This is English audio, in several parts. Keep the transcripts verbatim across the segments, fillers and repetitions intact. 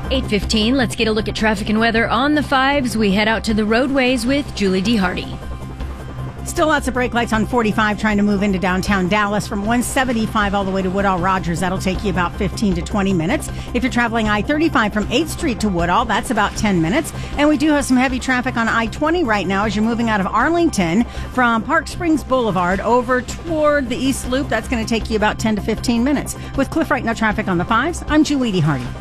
eight fifteen, let's get a look at traffic and weather on the fives. We head out to the roadways with Julie D. Hardy. Still lots of brake lights on forty-five trying to move into downtown Dallas from one seventy-five all the way to Woodall Rogers. That'll take you about fifteen to twenty minutes. If you're traveling I thirty-five from eighth Street to Woodall, that's about ten minutes. And we do have some heavy traffic on I twenty right now as you're moving out of Arlington from Park Springs Boulevard over toward the East Loop. That's going to take you about ten to fifteen minutes. With Cliff Wright, no traffic on the fives, I'm Julie D. Hardy.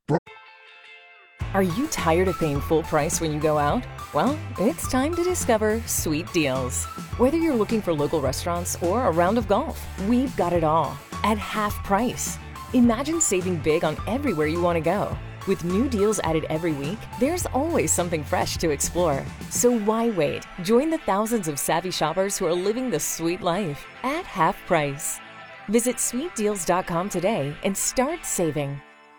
Are you tired of paying full price when you go out? Well, it's time to discover Sweet Deals. Whether you're looking for local restaurants or a round of golf, we've got it all at half price. Imagine saving big on everywhere you want to go. With new deals added every week, there's always something fresh to explore. So why wait? Join the thousands of savvy shoppers who are living the sweet life at half price. Visit sweet deals dot com today and start saving.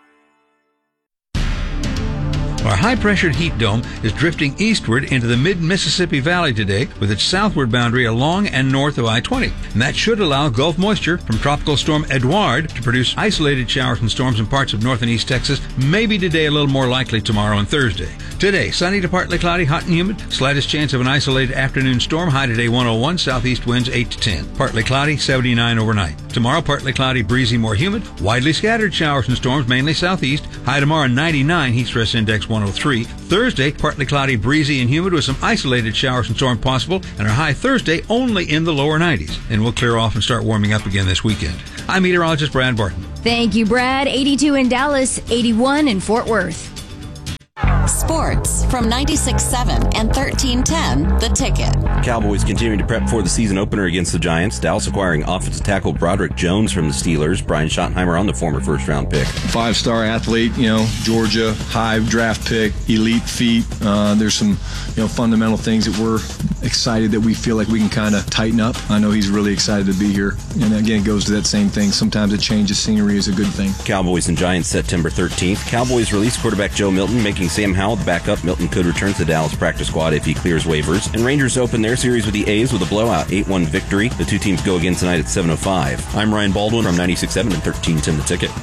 Our high-pressured heat dome is drifting eastward into the mid-Mississippi Valley today with its southward boundary along and north of I twenty. And that should allow Gulf moisture from Tropical Storm Edouard to produce isolated showers and storms in parts of north and east Texas, maybe today a little more likely tomorrow and Thursday. Today, sunny to partly cloudy, hot and humid, slightest chance of an isolated afternoon storm, high today one oh one, southeast winds eight to ten. Partly cloudy, seventy-nine overnight. Tomorrow, partly cloudy, breezy, more humid, widely scattered showers and storms, mainly southeast. High tomorrow, ninety-nine, heat stress index one oh three. Thursday, partly cloudy, breezy, and humid with some isolated showers and storms possible, and our high Thursday only in the lower nineties. And we'll clear off and start warming up again this weekend. I'm meteorologist Brad Barton. Thank you, Brad. eighty-two in Dallas, eighty-one in Fort Worth. Sports from ninety-six point seven and thirteen ten, The Ticket. Cowboys continuing to prep for the season opener against the Giants. Dallas acquiring offensive tackle Broderick Jones from the Steelers. Brian Schottenheimer on the former first-round pick. Five-star athlete, you know, Georgia, high draft pick, elite feet. Uh, there's some, you know, fundamental things that we're excited that we feel like we can kind of tighten up. I know he's really excited to be here. And again, it goes to that same thing. Sometimes a change of scenery is a good thing. Cowboys and Giants September thirteenth. Cowboys release quarterback Joe Milton, making Sam Howell the backup. Milton could return to the Dallas practice squad if he clears waivers. And Rangers open their series with the A's with a blowout eight one victory. The two teams go again tonight at seven oh five. I'm Ryan Baldwin from ninety-six point seven and thirteen ten The Ticket.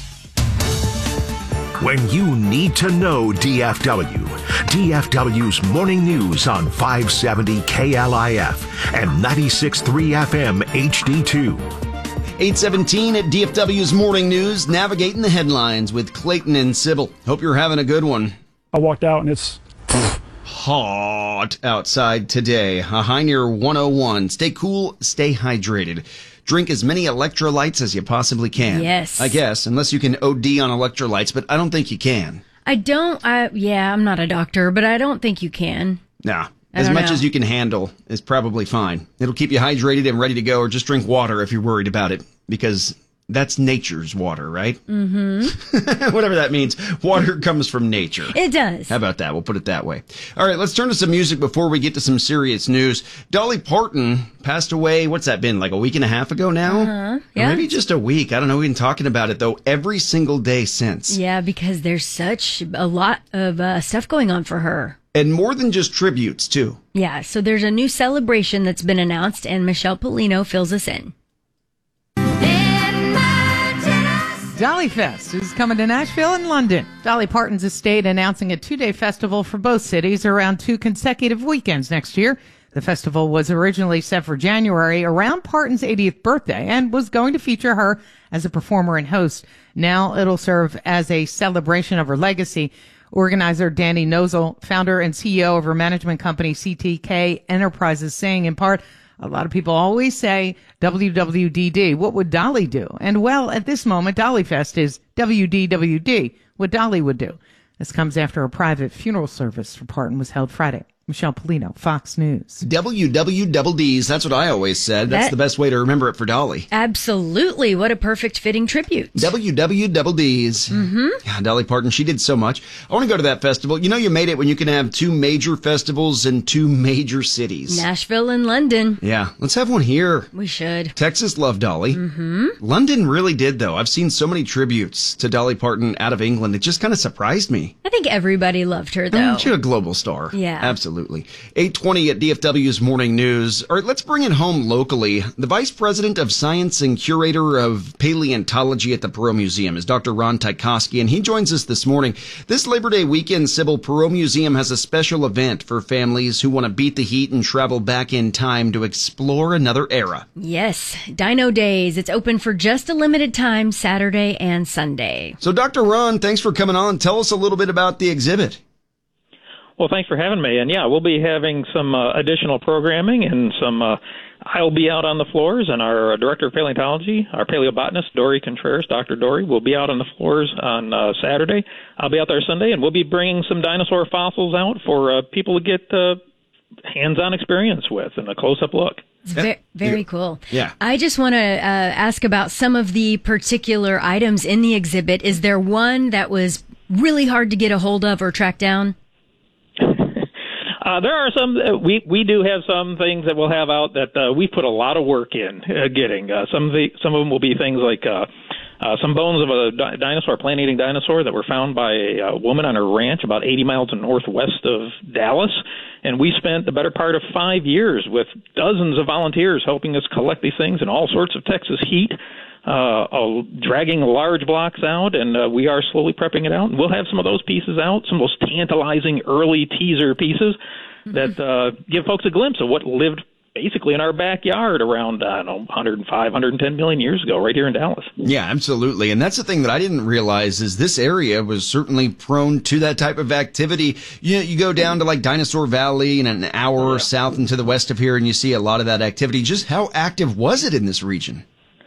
When you need to know D F W, D F W's Morning News on five seventy K L I F and ninety-six point three F M H D two. eight seventeen at D F W's Morning News, navigating the headlines with Clayton and Sybil. Hope you're having a good one. I walked out and it's hot outside today. A high near one oh one. Stay cool, stay hydrated. Drink as many electrolytes as you possibly can. Yes. I guess, unless you can O D on electrolytes, but I don't think you can. I don't, I, yeah, I'm not a doctor, but I don't think you can. Nah. As much know. as you can handle is probably fine. It'll keep you hydrated and ready to go, or just drink water if you're worried about it, because that's nature's water, right? Mm-hmm. Whatever that means. Water comes from nature. It does. How about that? We'll put it that way. All right, let's turn to some music before we get to some serious news. Dolly Parton passed away, what's that been, like a week and a half ago now? Uh-huh. Yeah. Or maybe just a week. I don't know. We've been talking about it, though, every single day since. Yeah, because there's such a lot of uh, stuff going on for her. And more than just tributes, too. Yeah, so there's a new celebration that's been announced, and Michelle Polino fills us in. Dolly Fest is coming to Nashville and London. Dolly Parton's estate announcing a two-day festival for both cities around two consecutive weekends next year. The festival was originally set for January around Parton's eightieth birthday and was going to feature her as a performer and host. Now it'll serve as a celebration of her legacy. Organizer Danny Nozel, founder and C E O of her management company C T K Enterprises, saying in part, a lot of people always say W W D D. What would Dolly do? And well, at this moment, Dolly Fest is W D W D, what Dolly would do. This comes after a private funeral service for Parton was held Friday. Michelle Polino, Fox News. W W double Ds. That's what I always said. That's That- the best way to remember it for Dolly. Absolutely. What a perfect fitting tribute. W W double Ds. Mm-hmm. Yeah, Dolly Parton, she did so much. I want to go to that festival. You know you made it when you can have two major festivals in two major cities. Nashville and London. Yeah, let's have one here. We should. Texas loved Dolly. Mm-hmm. London really did, though. I've seen so many tributes to Dolly Parton out of England. It just kind of surprised me. I think everybody loved her, though. She's a global star. Yeah. Absolutely. Absolutely. eight twenty at D F W's Morning News. All right, let's bring it home locally. The Vice President of Science and Curator of Paleontology at the Perot Museum is Doctor Ron Tykowski, and he joins us this morning. This Labor Day weekend, Sybil, Perot Museum has a special event for families who want to beat the heat and travel back in time to explore another era. Yes, Dino Days. It's open for just a limited time, Saturday and Sunday. So, Doctor Ron, thanks for coming on. Tell us a little bit about the exhibit. Well, thanks for having me. And yeah, we'll be having some uh, additional programming and some, uh, I'll be out on the floors, and our uh, Director of Paleontology, our paleobotanist, Dory Contreras, Doctor Dory, will be out on the floors on uh, Saturday. I'll be out there Sunday, and we'll be bringing some dinosaur fossils out for uh, people to get uh, hands-on experience with and a close-up look. It's very, very cool. Yeah. I just want to uh, ask about some of the particular items in the exhibit. Is there one that was really hard to get a hold of or track down? Uh, there are some, uh, we, we do have some things that we'll have out that uh, we put a lot of work in uh, getting. Uh, some of the, some of them will be things like uh, uh, some bones of a di- dinosaur, plant-eating dinosaur that were found by a, a woman on her ranch about eighty miles northwest of Dallas. And we spent the better part of five years with dozens of volunteers helping us collect these things in all sorts of Texas heat. Uh, uh, dragging large blocks out, and uh, we are slowly prepping it out. And we'll have some of those pieces out, some of those tantalizing early teaser pieces that uh, give folks a glimpse of what lived basically in our backyard around, I don't know, one hundred five, one hundred ten million years ago, right here in Dallas. Yeah, absolutely. And that's the thing that I didn't realize is this area was certainly prone to that type of activity. You know, you go down to like Dinosaur Valley and an hour yeah. south and to the west of here, and you see a lot of that activity. Just how active was it in this region?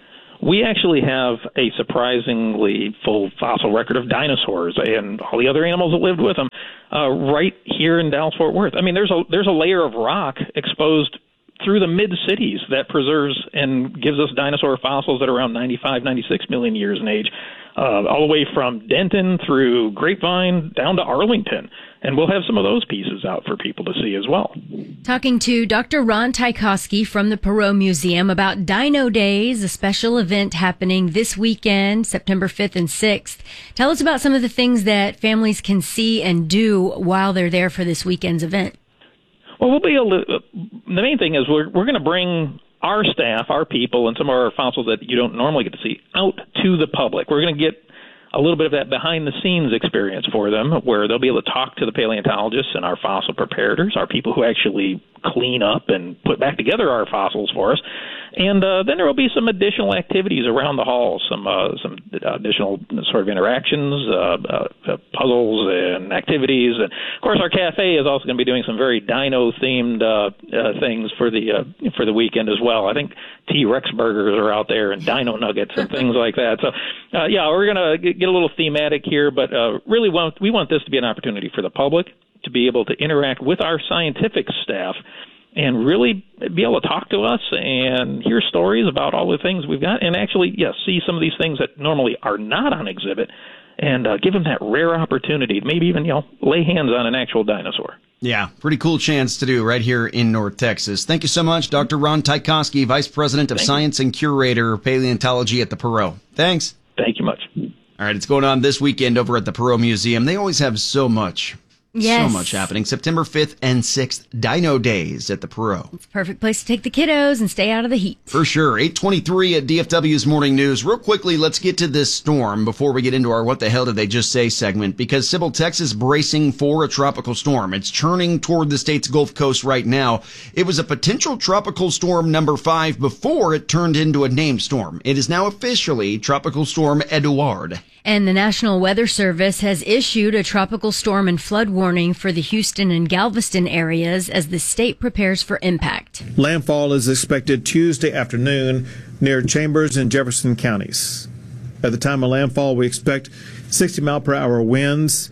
We actually have a surprisingly full fossil record of dinosaurs and all the other animals that lived with them uh, right here in Dallas-Fort Worth. I mean, there's a there's a layer of rock exposed through the mid-cities that preserves and gives us dinosaur fossils at around ninety-five, ninety-six million years in age, uh, all the way from Denton through Grapevine down to Arlington. And we'll have some of those pieces out for people to see as well. Talking to Doctor Ron Tykowski from the Perot Museum about Dino Days, a special event happening this weekend, September fifth and sixth. Tell us about some of the things that families can see and do while they're there for this weekend's event. Well, we'll be able to, the main thing is we're we're going to bring our staff, our people, and some of our fossils that you don't normally get to see out to the public. We're going to get a little bit of that behind-the-scenes experience for them, where they'll be able to talk to the paleontologists and our fossil preparators, our people who actually clean up and put back together our fossils for us. And uh, then there will be some additional activities around the hall, some uh, some additional sort of interactions, uh, uh, puzzles and activities. And, of course, our cafe is also going to be doing some very dino-themed uh, uh, things for the uh, for the weekend as well. I think T-Rex burgers are out there and dino nuggets and things like that. So, uh, yeah, we're going to get a little thematic here, but uh, really want, we want this to be an opportunity for the public to be able to interact with our scientific staff and really be able to talk to us and hear stories about all the things we've got, and actually, yes, see some of these things that normally are not on exhibit, and uh, give them that rare opportunity to maybe even, you know, lay hands on an actual dinosaur. Yeah, pretty cool chance to do right here in North Texas. Thank you so much, Doctor Ron Tykowski, Vice President of Thank Science you. and Curator of Paleontology at the Perot. Thanks. Thank you much. All right, it's going on this weekend over at the Perot Museum. They always have so much. Yes. So much happening. September fifth and sixth, Dino Days at the Perot. It's a perfect place to take the kiddos and stay out of the heat. For sure. eight twenty-three at D F W's Morning News. Real quickly, let's get to this storm before we get into our What the Hell Did They Just Say segment, because Sybil, Texas bracing for a tropical storm. It's churning toward the state's Gulf Coast right now. It was a potential tropical storm number five before it turned into a named storm. It is now officially Tropical Storm Eduard. And the National Weather Service has issued a tropical storm and flood warning for the Houston and Galveston areas as the state prepares for impact. Landfall is expected Tuesday afternoon near Chambers and Jefferson counties. At the time of landfall, we expect sixty mile per hour winds,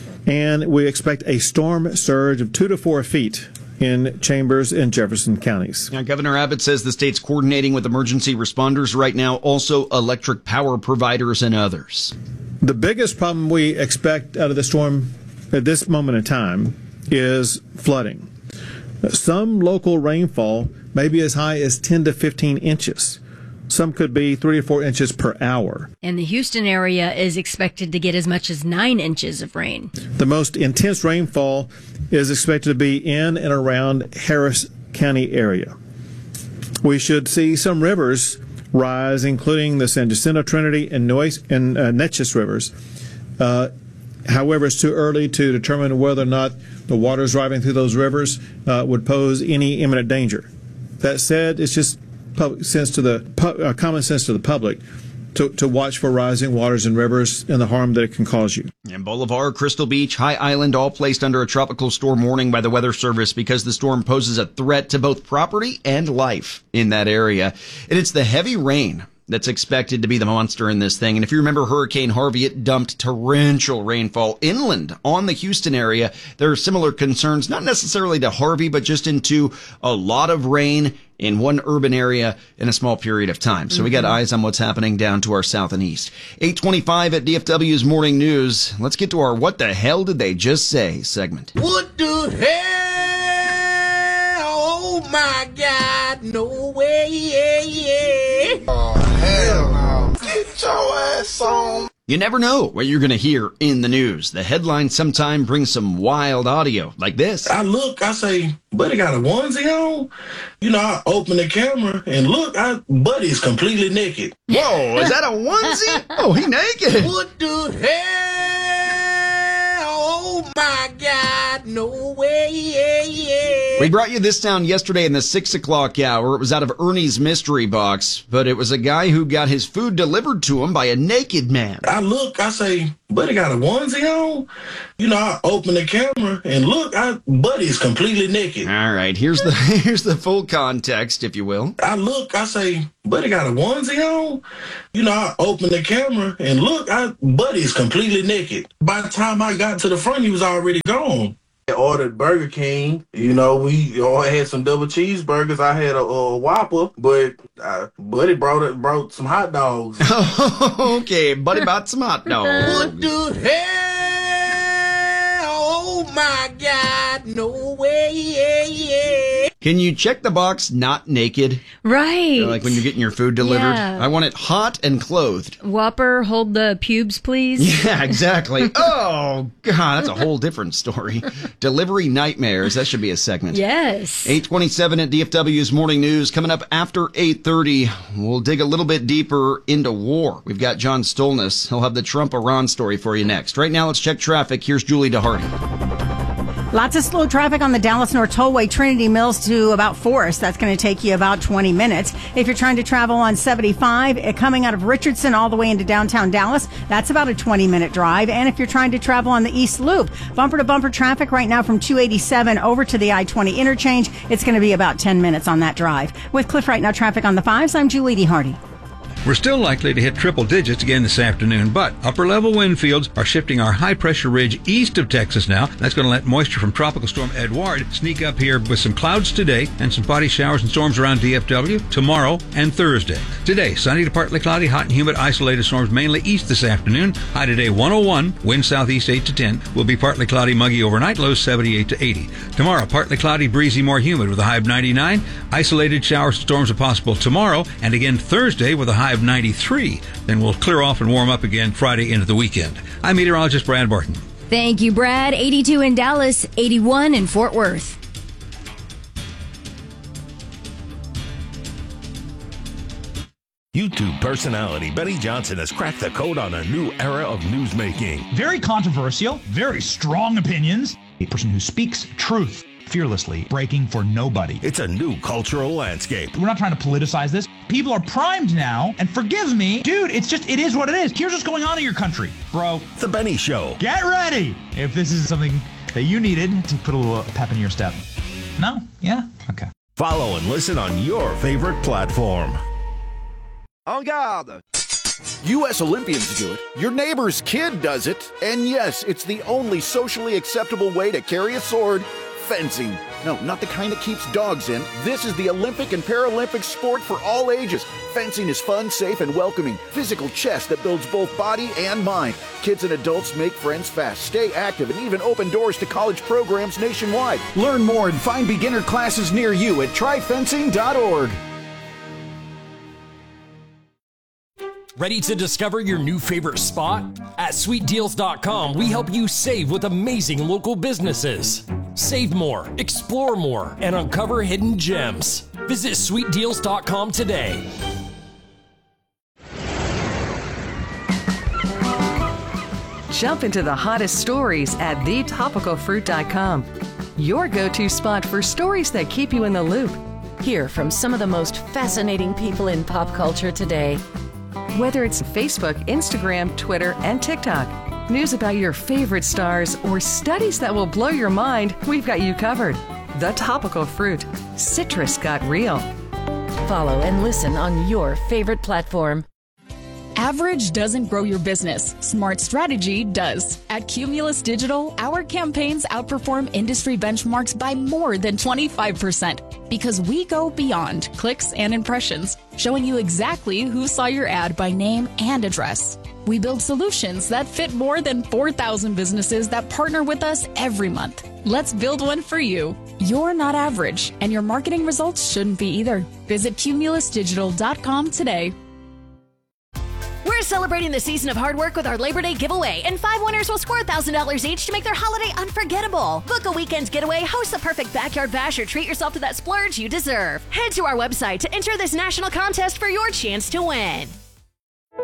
and we expect a storm surge of two to four feet in Chambers and Jefferson counties. Now, Governor Abbott says the state's coordinating with emergency responders right now, also electric power providers and others. The biggest problem we expect out of the storm at this moment in time is flooding. Some local rainfall may be as high as ten to fifteen inches. Some could be three or four inches per hour. And the Houston area is expected to get as much as nine inches of rain. The most intense rainfall is expected to be in and around Harris County area. We should see some rivers rise, including the San Jacinto, Trinity, and, Noise, and uh, Neches rivers. Uh, however, it's too early to determine whether or not the waters driving through those rivers uh, would pose any imminent danger. That said, it's just public sense to the uh, common sense to the public to, to watch for rising waters in rivers and the harm that it can cause you. And Bolivar, Crystal Beach, High Island, all placed under a tropical storm warning by the Weather Service because the storm poses a threat to both property and life in that area. And it's the heavy rain that's expected to be the monster in this thing. And if you remember Hurricane Harvey, it dumped torrential rainfall inland on the Houston area. There are similar concerns, not necessarily to Harvey, but just into a lot of rain in one urban area in a small period of time. So mm-hmm. we got eyes on what's happening down to our south and east. eight twenty-five at D F W's Morning News. Let's get to our What the Hell Did They Just Say segment. What the hell? Oh my God, no way, yeah, yeah. Oh, hell no. Get your ass on. You never know what you're going to hear in the news. The headline sometime brings some wild audio like this. I look, I say, Buddy got a onesie on? You know, I open the camera and look, I Buddy's completely naked. Whoa, is that a onesie? Oh, he naked. What the hell? Oh my God, no way, yeah, yeah. We brought you this sound yesterday in the six o'clock hour. It was out of Ernie's Mystery Box, but it was a guy who got his food delivered to him by a naked man. I look, I say, Buddy got a onesie on? You know, I open the camera and look, I Buddy's completely naked. All right, here's the here's the full context, if you will. I look, I say, Buddy got a onesie on? You know, I open the camera and look, I Buddy's completely naked. By the time I got to the front, he was already gone. I ordered Burger King. You know, we all had some double cheeseburgers. I had a, a Whopper, but uh, Buddy brought it, brought some hot dogs. Okay, Buddy bought some hot dogs. What the hell? Oh my God, no way, yeah, yeah. Can you check the box not naked? Right. You know, like when you're getting your food delivered. Yeah. I want it hot and clothed. Whopper, hold the pubes, please. Yeah, exactly. Oh, God, that's a whole different story. Delivery nightmares. That should be a segment. Yes. eight twenty-seven at D F W's Morning News. Coming up after eight thirty, we'll dig a little bit deeper into war. We've got John Stolness. He'll have the Trump-Iran story for you next. Right now, let's check traffic. Here's Julie DeHardy. Lots of slow traffic on the Dallas North Tollway, Trinity Mills to about Forest. That's going to take you about twenty minutes. If you're trying to travel on seventy-five, uh, coming out of Richardson all the way into downtown Dallas, that's about a twenty minute drive. And if you're trying to travel on the East Loop, bumper to bumper traffic right now from two eighty-seven over to the I twenty interchange, it's going to be about ten minutes on that drive. With Cliff Right Now traffic on the fives, I'm Julie DeHardy. We're still likely to hit triple digits again this afternoon, but upper-level wind fields are shifting our high-pressure ridge east of Texas now. That's going to let moisture from Tropical Storm Edouard sneak up here with some clouds today and some spotty showers and storms around D F W tomorrow and Thursday. Today, sunny to partly cloudy, hot and humid, isolated storms mainly east this afternoon. High today one oh one, wind southeast eight to ten. Will be partly cloudy, muggy overnight, lows seventy-eight to eighty. Tomorrow, partly cloudy, breezy, more humid with a high of ninety-nine. Isolated showers and storms are possible tomorrow, and again Thursday with a high of ninety-three. Then we'll clear off and warm up again Friday into the weekend. I'm meteorologist Brad Barton. Thank you, Brad. eighty-two in Dallas, eighty-one in Fort Worth. YouTube personality Benny Johnson has cracked the code on a new era of newsmaking. Very controversial, very strong opinions. A person who speaks truth fearlessly, breaking for nobody. It's a new cultural landscape. We're not trying to politicize this. People are primed now, and forgive me, dude, it's just, it is what it is. Here's what's going on in your country, bro. The Benny Show. Get ready if this is something that you needed to put a little pep in your step. No? Yeah? Okay. Follow and listen on your favorite platform. En garde! U S Olympians do it, your neighbor's kid does it, and yes, it's the only socially acceptable way to carry a sword. Fencing. No, not the kind that keeps dogs in. This is the Olympic and Paralympic sport for all ages. Fencing is fun, safe, and welcoming. Physical chess that builds both body and mind. Kids and adults make friends fast, stay active, and even open doors to college programs nationwide. Learn more and find beginner classes near you at try fencing dot org. Ready to discover your new favorite spot? At sweet deals dot com, we help you save with amazing local businesses. Save more, explore more, and uncover hidden gems. Visit sweet deals dot com today. Jump into the hottest stories at the topical fruit dot com. Your go-to spot for stories that keep you in the loop. Hear from some of the most fascinating people in pop culture today. Whether it's Facebook, Instagram, Twitter, and TikTok, news about your favorite stars, or studies that will blow your mind, we've got you covered. The Topical Fruit. Citrus got real. Follow and listen on your favorite platform. Average doesn't grow your business. Smart strategy does. At Cumulus Digital, our campaigns outperform industry benchmarks by more than twenty-five percent because we go beyond clicks and impressions, showing you exactly who saw your ad by name and address. We build solutions that fit more than four thousand businesses that partner with us every month. Let's build one for you. You're not average, and your marketing results shouldn't be either. Visit cumulus digital dot com today. We're celebrating the season of hard work with our Labor Day giveaway, and five winners will score one thousand dollars each to make their holiday unforgettable. Book a weekend getaway, host the perfect backyard bash, or treat yourself to that splurge you deserve. Head to our website to enter this national contest for your chance to win.